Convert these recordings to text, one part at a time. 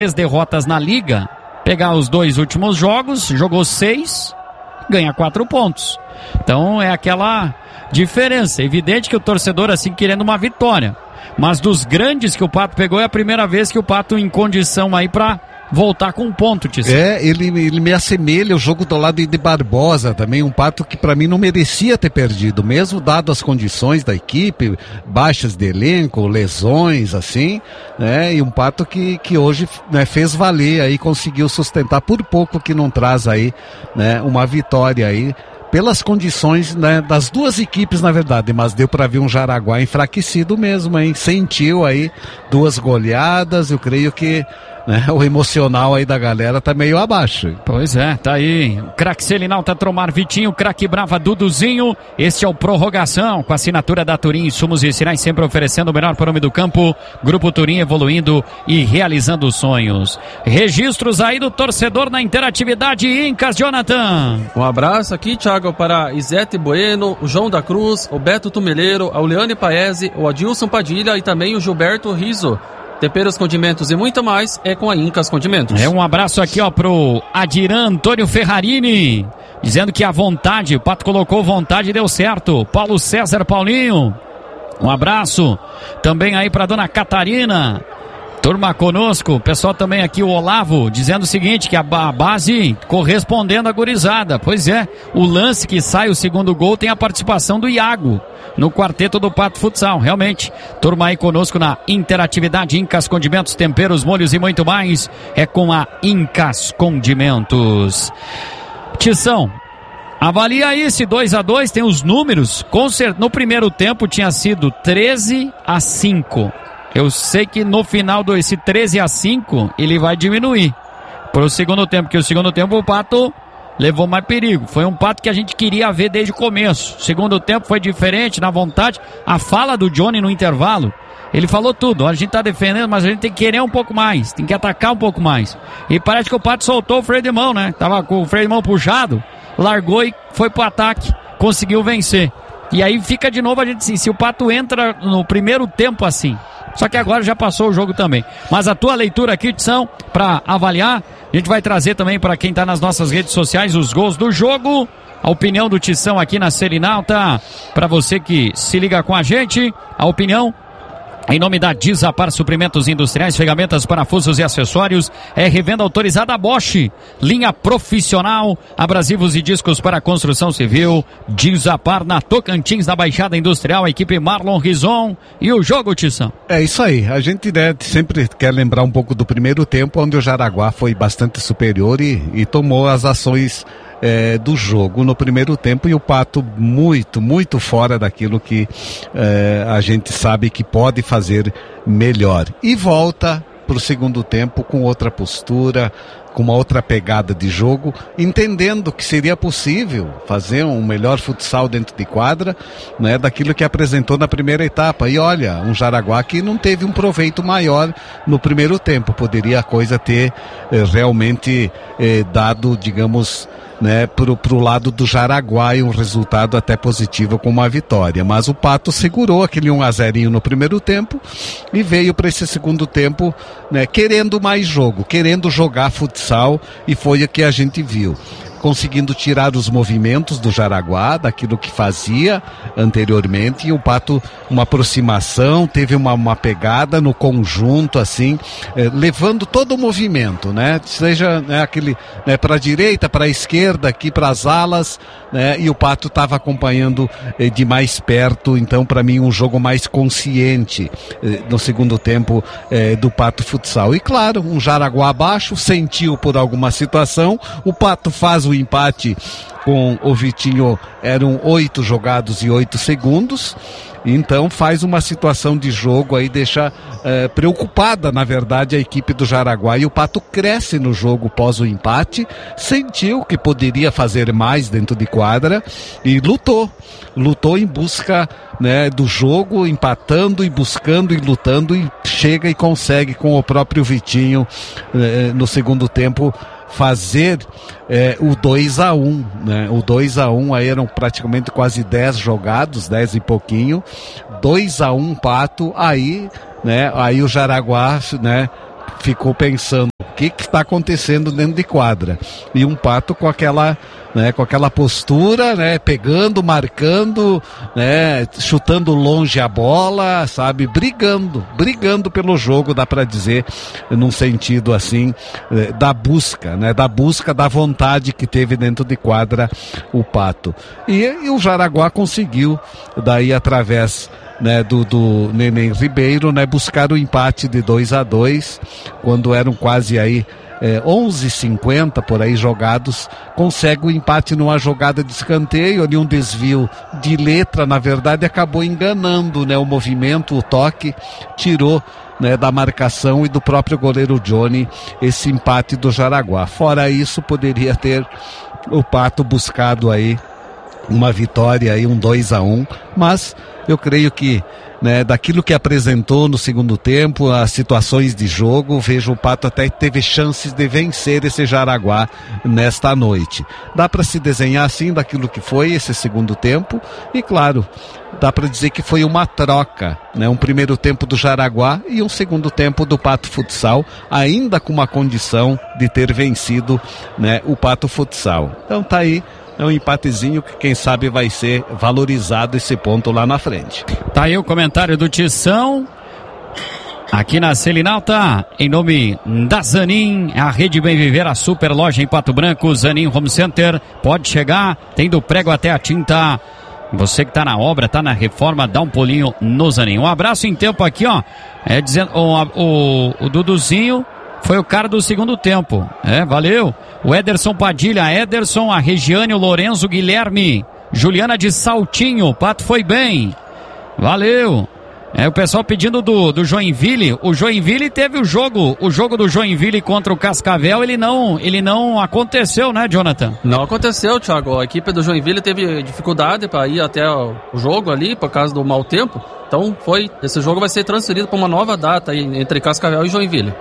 3 derrotas na Liga, pegar os 2 últimos jogos, jogou 6, ganha 4 pontos. Então é aquela diferença. É evidente que o torcedor assim querendo uma vitória. Mas dos grandes que o Pato pegou, é a primeira vez que o Pato em condição aí pra voltar com um ponto, Tício. Ele me assemelha o jogo do lado de Barbosa também, um Pato que para mim não merecia ter perdido, mesmo dado as condições da equipe, baixas de elenco, lesões, assim, né? E um Pato que hoje, né, fez valer aí, conseguiu sustentar por pouco que não traz aí, né, uma vitória aí, pelas condições, né, das duas equipes, na verdade, mas deu para ver um Jaraguá enfraquecido mesmo, hein? Sentiu aí 2 goleadas, eu creio que, né, o emocional aí da galera tá meio abaixo. Pois é, tá aí. O craque Selinal, Tromar, Vitinho, craque Brava, Duduzinho. Este é o Prorrogação, com a assinatura da Turim Insumos e Sinais, sempre oferecendo o melhor para o homem do campo. Grupo Turim evoluindo e realizando sonhos. Registros aí do torcedor na interatividade Incas, Jonathan. Um abraço aqui, Thiago, para Isete Bueno, o João da Cruz, o Beto Tumeleiro, a Uliane Paese, o Adilson Padilha e também o Gilberto Riso. Temperos, condimentos e muito mais é com a Incas Condimentos. Um abraço aqui, ó, pro Adiran Antônio Ferrarini, dizendo que a vontade, o Pato colocou vontade e deu certo. Paulo César Paulinho, um abraço também aí pra dona Catarina, turma conosco. Pessoal também aqui, o Olavo, dizendo o seguinte, que a base correspondendo à gurizada. Pois é, o lance que sai o segundo gol tem a participação do Iago no quarteto do Pato Futsal, realmente. Turma aí conosco na interatividade Incas Condimentos, temperos, molhos e muito mais. É com a Incas Condimentos. Tição, avalia aí esse 2-2, tem os números. No primeiro tempo tinha sido 13-5. Eu sei que no final esse 13-5 ele vai diminuir para o segundo tempo, porque o segundo tempo o Pato levou mais perigo. Foi um Pato que a gente queria ver desde o começo. Segundo tempo foi diferente, na vontade. A fala do Johnny no intervalo, ele falou tudo. A gente tá defendendo, mas a gente tem que querer um pouco mais, tem que atacar um pouco mais. E parece que o Pato soltou o freio de mão, né? Tava com o freio de mão puxado, largou e foi pro ataque, conseguiu vencer. E aí fica de novo a gente assim, se o Pato entra no primeiro tempo assim, só que agora já passou o jogo também. Mas a tua leitura aqui, Tição, para avaliar, a gente vai trazer também para quem tá nas nossas redes sociais os gols do jogo, a opinião do Tição aqui na Selinal, tá? Para você que se liga com a gente, a opinião em nome da Desapar Suprimentos Industriais, ferramentas, parafusos e acessórios, é revenda autorizada Bosch, linha profissional, abrasivos e discos para construção civil. Desapar na Tocantins, na Baixada Industrial, a equipe Marlon Rison. E o jogo, Tição? É isso aí, a gente, né, sempre quer lembrar um pouco do primeiro tempo, onde o Jaraguá foi bastante superior e tomou as ações do jogo no primeiro tempo, e o Pato muito fora daquilo que a gente sabe que pode fazer melhor, e volta para o segundo tempo com outra postura, com uma outra pegada de jogo, entendendo que seria possível fazer um melhor futsal dentro de quadra, né, daquilo que apresentou na primeira etapa. E olha, um Jaraguá que não teve um proveito maior no primeiro tempo, poderia a coisa ter realmente dado, digamos, né, pro lado do Jaraguá, e um resultado até positivo com uma vitória, mas o Pato segurou aquele 1-0 no primeiro tempo e veio para esse segundo tempo, né, querendo mais jogo, querendo jogar futsal, e foi o que a gente viu, conseguindo tirar os movimentos do Jaraguá, daquilo que fazia anteriormente, e o Pato, uma aproximação, teve uma pegada no conjunto, assim, levando todo o movimento, né? Seja, né, aquele, né, para a direita, para a esquerda, aqui para as alas, né? E o Pato estava acompanhando de mais perto. Então, para mim, um jogo mais consciente no segundo tempo do Pato Futsal. E claro, um Jaraguá abaixo, sentiu por alguma situação, o Pato faz o empate com o Vitinho, eram 8 jogados e 8 segundos, então faz uma situação de jogo aí, deixa preocupada, na verdade, a equipe do Jaraguá, e o Pato cresce no jogo pós o empate, sentiu que poderia fazer mais dentro de quadra e lutou em busca, né, do jogo, empatando e buscando e lutando, e chega e consegue com o próprio Vitinho no segundo tempo fazer o 2-1, né? O 2-1 aí eram praticamente quase 10 jogados, 10 e pouquinho, 2-1 Pato, aí, né? Aí o Jaraguá, né, ficou pensando o que está acontecendo dentro de quadra. E um Pato com aquela postura, né, pegando, marcando, né, chutando longe a bola, sabe, brigando pelo jogo, dá para dizer, num sentido assim, da busca, da vontade que teve dentro de quadra o Pato. E o Jaraguá conseguiu, daí através, né, do Neném Ribeiro, né, buscar o empate de 2-2, quando eram quase aí 11h50 por aí jogados, consegue o empate numa jogada de escanteio, ali um desvio de letra, na verdade acabou enganando, né, o movimento, o toque, tirou, né, da marcação e do próprio goleiro Johnny esse empate do Jaraguá. Fora isso, poderia ter o Pato buscado aí uma vitória aí, um 2-1, mas eu creio que, né, daquilo que apresentou no segundo tempo, as situações de jogo, vejo o Pato até teve chances de vencer esse Jaraguá nesta noite. Dá para se desenhar assim daquilo que foi esse segundo tempo e, claro, dá para dizer que foi uma troca, né, um primeiro tempo do Jaraguá e um segundo tempo do Pato Futsal, ainda com uma condição de ter vencido, né, o Pato Futsal. Então tá aí. É um empatezinho que quem sabe vai ser valorizado esse ponto lá na frente. Tá aí o comentário do Tição. Aqui na Selinalta, em nome da Zanin, a Rede Bem Viver, a super loja em Pato Branco, Zanin Home Center. Pode chegar, tem do prego até a tinta. Você que tá na obra, tá na reforma, dá um pulinho no Zanin. Um abraço em tempo aqui, ó. Dizendo, o Duduzinho foi o cara do segundo tempo. Valeu. O Ederson Padilha, a Regiane, o Lorenzo, Guilherme, Juliana de Saltinho, o Pato foi bem. Valeu. O pessoal pedindo do Joinville. O Joinville teve o jogo do Joinville contra o Cascavel, ele não aconteceu, né, Jonathan? Não aconteceu, Thiago. A equipe do Joinville teve dificuldade para ir até o jogo ali, por causa do mau tempo. Então esse jogo vai ser transferido para uma nova data aí, entre Cascavel e Joinville.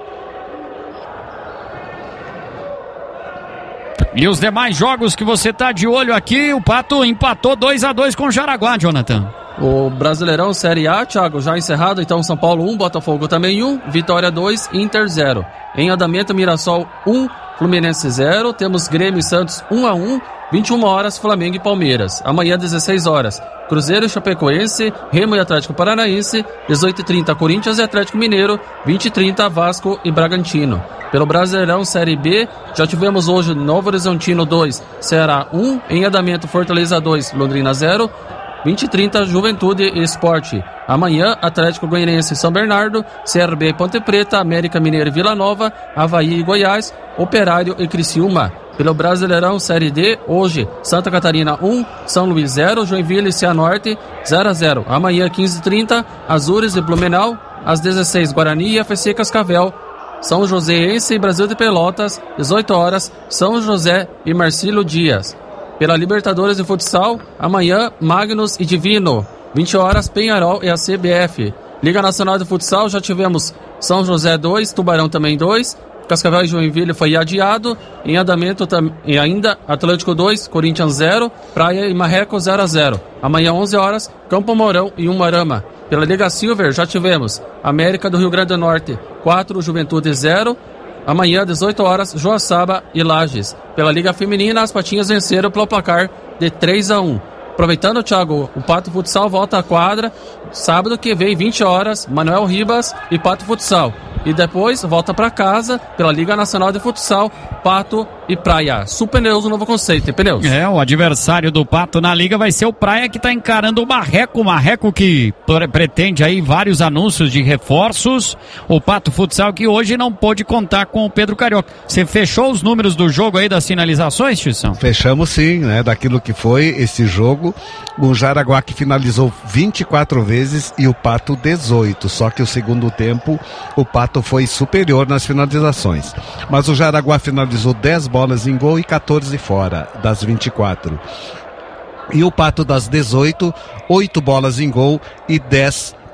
E os demais jogos que você tá de olho aqui, o Pato empatou 2-2 com o Jaraguá, Jonathan. O Brasileirão Série A, Thiago, já encerrado, então São Paulo 1, Botafogo também 1, Vitória 2, Inter 0. Em andamento, Mirassol 1, Fluminense 0, temos Grêmio e Santos 1-1, 21 horas, Flamengo e Palmeiras. Amanhã, 16 horas, Cruzeiro e Chapecoense, Remo e Atlético Paranaense, 18h30, Corinthians e Atlético Mineiro, 20h30, Vasco e Bragantino. Pelo Brasileirão Série B, já tivemos hoje Novo Horizontino 2, Ceará 1, em andamento Fortaleza 2, Londrina 0, 20h30, Juventude e Esporte. Amanhã, Atlético Goianiense e São Bernardo, CRB e Ponte Preta, América Mineiro e Vila Nova, Avaí e Goiás, Operário e Criciúma. Pelo Brasileirão Série D, hoje, Santa Catarina 1, São Luís 0, Joinville e Cianorte 0-0. Amanhã, 15h30, Azures e Blumenau, às 16h, Guarani e FC Cascavel, São Joséense e Brasil de Pelotas, 18 horas, São José e Marcílio Dias. Pela Libertadores de Futsal, amanhã, Magnus e Divino, 20 horas, Penharol e a CBF. Liga Nacional de Futsal, já tivemos São José 2, Tubarão também 2, Cascavel e Joinville foi adiado, em andamento e ainda Atlético 2, Corinthians 0, Praia e Marreco 0-0. Amanhã, 11 horas, Campo Mourão e Umarama. Pela Liga Silver, já tivemos América do Rio Grande do Norte 4, Juventude 0. Amanhã, 18 horas, Joaçaba e Lages. Pela Liga Feminina, as Patinhas venceram pelo placar de 3-1. Aproveitando, Thiago, o Pato Futsal volta à quadra sábado que vem, 20 horas, Manuel Ribas e Pato Futsal. E depois volta para casa pela Liga Nacional de Futsal, Pato e Praia. Super Pneus, um novo conceito, tem pneus. O adversário do Pato na Liga vai ser o Praia, que está encarando o Marreco. O Marreco que pretende aí vários anúncios de reforços. O Pato Futsal que hoje não pôde contar com o Pedro Carioca. Você fechou os números do jogo aí das finalizações, Tissão? Fechamos sim, né? Daquilo que foi esse jogo. O Jaraguá que finalizou 24 vezes e o Pato 18. Só que o segundo tempo o Pato foi superior nas finalizações. Mas o Jaraguá finalizou 10 bolas em gol e 14 fora das 24. E o Pato das 18, 8 bolas em gol e 10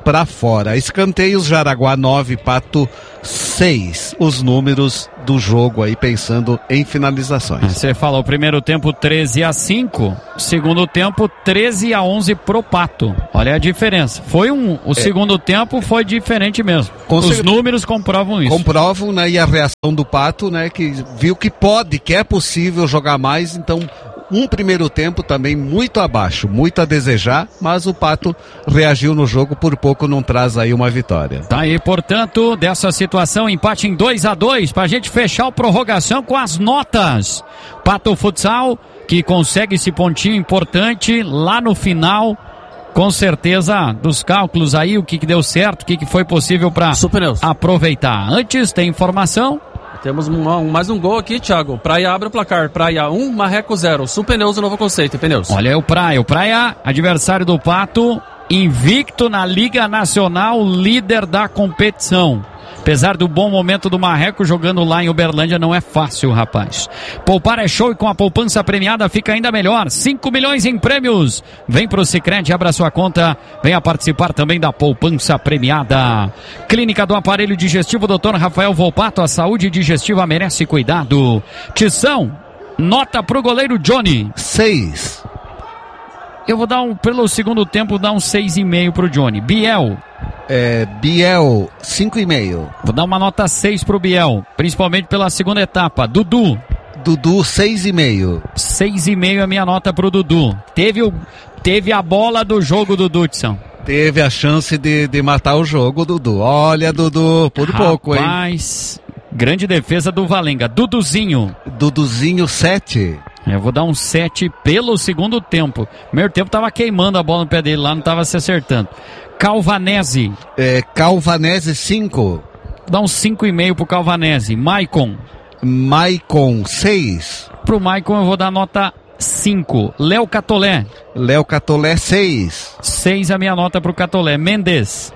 para fora. Escanteios, Jaraguá 9, Pato 6. Os números do jogo aí, pensando em finalizações. Você falou, primeiro tempo 13-5, segundo tempo 13-11 pro Pato. Olha a diferença. O segundo tempo foi diferente mesmo. Os números comprovam isso. Comprovam, né? E a reação do Pato, né? Que viu que é possível jogar mais, então um primeiro tempo também muito abaixo, muito a desejar, mas o Pato reagiu no jogo, por pouco não traz aí uma vitória. Tá aí, portanto, dessa situação, empate em 2-2, pra gente fechar a prorrogação com as notas. Pato Futsal, que consegue esse pontinho importante lá no final, com certeza, dos cálculos aí, o que deu certo, o que foi possível pra aproveitar. Antes, tem informação. Temos mais um gol aqui, Thiago. Praia abre o placar. Praia 1, Marreco 0. Supneus, o Novo Conceito. Pneus. Olha aí o Praia. O Praia, adversário do Pato, invicto na Liga Nacional, líder da competição. Apesar do bom momento do Marreco, jogando lá em Uberlândia não é fácil, rapaz. Poupar é show e com a poupança premiada fica ainda melhor. 5 milhões em prêmios. Vem pro Sicredi, abra sua conta. Venha participar também da poupança premiada. Clínica do Aparelho Digestivo, Dr. Rafael Volpato. A saúde digestiva merece cuidado. Tição, nota pro goleiro Johnny. 6. Eu vou dar pelo segundo tempo, dar um 6,5 pro Johnny. Biel. Biel, 5,5. Vou dar uma nota 6 pro Biel, principalmente pela segunda etapa. Dudu, 6,5. 6,5 é a minha nota pro Dudu. Teve a bola do jogo, Dudu, Tição. Teve a chance de matar o jogo, Dudu. Olha, Dudu, por pouco, hein? Rapaz, grande defesa do Valenga. Duduzinho, 7. Eu vou dar um 7 pelo segundo tempo. Primeiro tempo tava queimando a bola no pé dele lá, não tava se acertando. Calvanese. Calvanese, 5. Vou dar um 5,5 pro Calvanese. Maicon, 6. Pro Maicon eu vou dar nota 5. Léo Catolé, 6. 6 a minha nota pro Catolé. Mendes,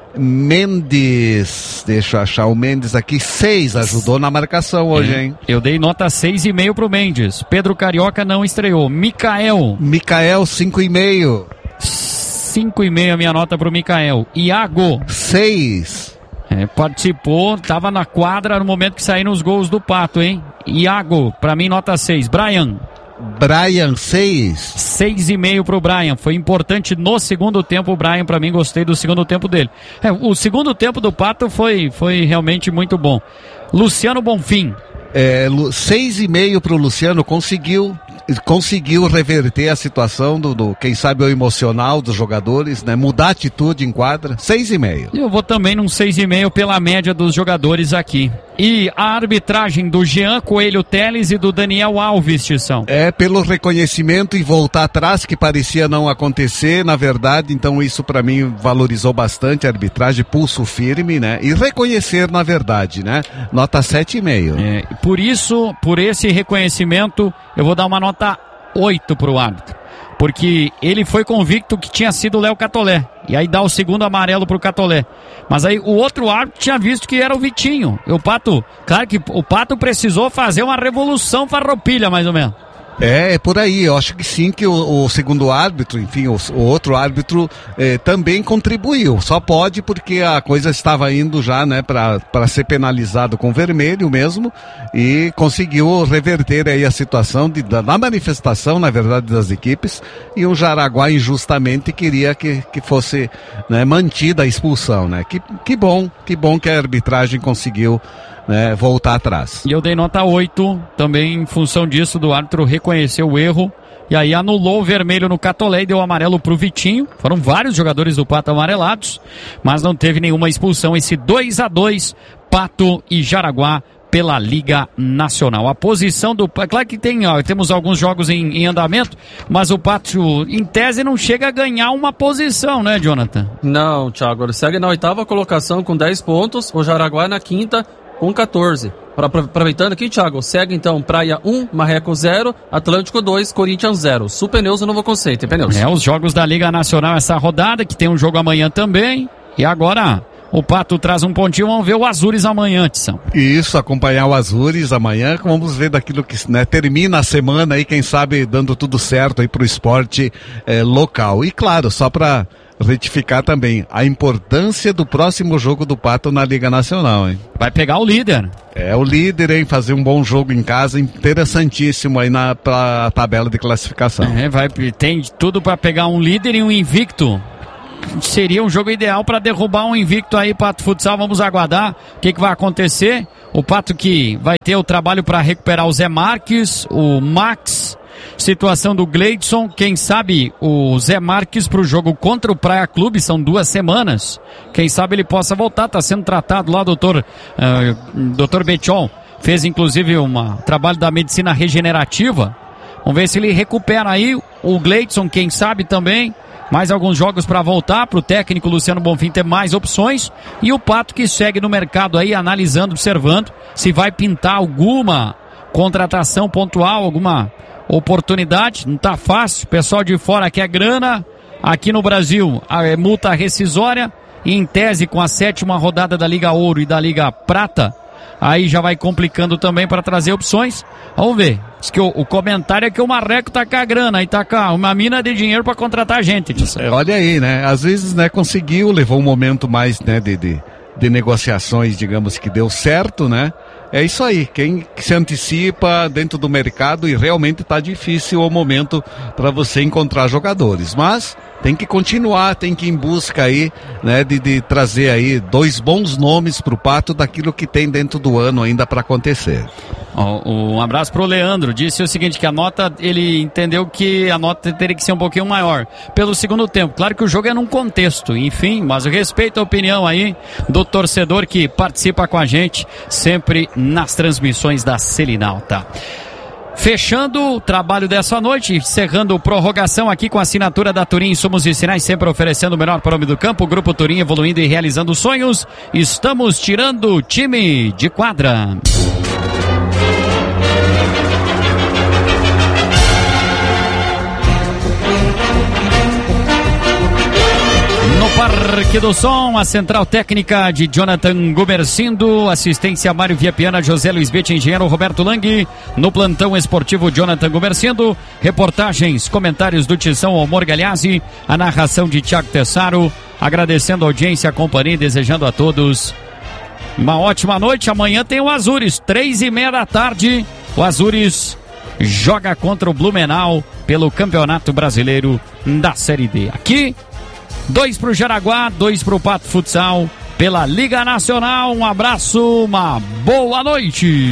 deixa eu achar o Mendes aqui, 6, ajudou na marcação hoje, hein? Eu dei nota 6,5 pro Mendes. Pedro Carioca não estreou. Mikael, 5,5. 5,5 a minha nota pro Mikael. Iago, 6. Participou, tava na quadra no momento que saíram os gols do Pato, hein? Iago, pra mim nota 6. Brian, 6. 6,5 pro Brian. Foi importante no segundo tempo o Brian, pra mim, gostei do segundo tempo dele. O segundo tempo do Pato foi realmente muito bom. Luciano Bonfim, 6,5 pro Luciano, conseguiu reverter a situação do quem sabe, o emocional dos jogadores, né? Mudar a atitude em quadra. 6,5. Eu vou também num 6,5 pela média dos jogadores aqui. E a arbitragem do Jean Coelho Teles e do Daniel Alves, Tição. Pelo reconhecimento e voltar atrás, que parecia não acontecer, na verdade, então isso pra mim valorizou bastante a arbitragem, pulso firme, né? E reconhecer, na verdade, né? Nota 7,5. Por esse reconhecimento, eu vou dar uma nota 8 pro árbitro. Porque ele foi convicto que tinha sido o Léo Catolé. E aí dá o segundo amarelo pro Catolé. Mas aí o outro árbitro tinha visto que era o Vitinho. E o Pato, claro que o Pato precisou fazer uma revolução farroupilha, mais ou menos. Por aí, eu acho que sim, que o segundo árbitro, enfim, o outro árbitro também contribuiu, só pode porque a coisa estava indo já, né, para ser penalizado com vermelho mesmo, e conseguiu reverter aí a situação da manifestação, na verdade, das equipes, e o Jaraguá injustamente queria que fosse, né, mantida a expulsão, né, que bom que a arbitragem conseguiu, né, voltar atrás. E eu dei nota 8, também em função disso, do árbitro reconheceu o erro, e aí anulou o vermelho no Catolé e deu amarelo pro Vitinho. Foram vários jogadores do Pato amarelados, mas não teve nenhuma expulsão. Esse 2-2, Pato e Jaraguá pela Liga Nacional. A posição do... Claro que temos alguns jogos em andamento, mas o Pato, em tese, não chega a ganhar uma posição, né, Jonathan? Não, Thiago, ele segue na 8ª colocação com 10 pontos, o Jaraguá na 5ª com 14. Aproveitando aqui, Thiago, segue então Praia 1, Marreco 0, Atlântico 2, Corinthians 0. Supneus, o Novo Conceito, Pneus. Os jogos da Liga Nacional essa rodada, que tem um jogo amanhã também. E agora o Pato traz um pontinho, vamos ver o Azures amanhã, Tição. Isso, acompanhar o Azures amanhã, vamos ver daquilo que, né, termina a semana aí, quem sabe dando tudo certo aí pro esporte local. E claro, só para retificar também a importância do próximo jogo do Pato na Liga Nacional, hein? Vai pegar o líder. É o líder, hein? Fazer um bom jogo em casa, interessantíssimo aí pra tabela de classificação. Tem tudo para pegar um líder e um invicto. Seria um jogo ideal para derrubar um invicto aí, Pato Futsal. Vamos aguardar o que vai acontecer. O Pato que vai ter o trabalho para recuperar o Zé Marques, o Max, situação do Gleidson, quem sabe o Zé Marques para o jogo contra o Praia Clube, são 2 semanas. Quem sabe ele possa voltar, está sendo tratado lá, doutor Bechon. Fez inclusive um trabalho da medicina regenerativa. Vamos ver se ele recupera aí. O Gleidson, quem sabe também. Mais alguns jogos para voltar, para o técnico Luciano Bonfim ter mais opções. E o Pato que segue no mercado aí, analisando, observando se vai pintar alguma contratação pontual, alguma oportunidade. Não tá fácil, o pessoal de fora quer grana. Aqui no Brasil, a multa rescisória. E em tese, com a 7ª rodada da Liga Ouro e da Liga Prata, aí já vai complicando também para trazer opções. Vamos ver. Diz que o comentário é que o Marreco tá com a grana, aí tá com uma mina de dinheiro para contratar gente. Olha aí, né? Às vezes, né, conseguiu, levou um momento mais, né, de negociações, digamos que deu certo, né? É isso aí, quem se antecipa dentro do mercado, e realmente tá difícil o momento para você encontrar jogadores, mas tem que continuar, tem que ir em busca aí, né, de trazer aí 2 bons nomes pro Pato daquilo que tem dentro do ano ainda para acontecer. Um abraço pro Leandro, disse o seguinte, que a nota, ele entendeu que a nota teria que ser um pouquinho maior pelo segundo tempo. Claro que o jogo é num contexto, enfim, mas eu respeito a opinião aí do torcedor que participa com a gente sempre nas transmissões da Selinalta. Fechando o trabalho dessa noite, encerrando prorrogação aqui com a assinatura da Turim Insumos e Sinais, sempre oferecendo o melhor para o homem do campo. O Grupo Turim evoluindo e realizando sonhos. Estamos tirando o time de quadra. No Parque do Som, a central técnica de Jonathan Gumercindo, assistência Mário Viapiana, José Luiz Bete, engenheiro Roberto Lang, no plantão esportivo Jonathan Gumercindo, reportagens, comentários do Tição Omor Galhazzi, a narração de Thiago Tessaro, agradecendo a audiência, a companhia, desejando a todos uma ótima noite. Amanhã tem o Azures, 3:30 da tarde, o Azures joga contra o Blumenau pelo Campeonato Brasileiro da Série D. Aqui 2 pro Jaraguá, 2 pro Pato Futsal, pela Liga Nacional. Um abraço, uma boa noite.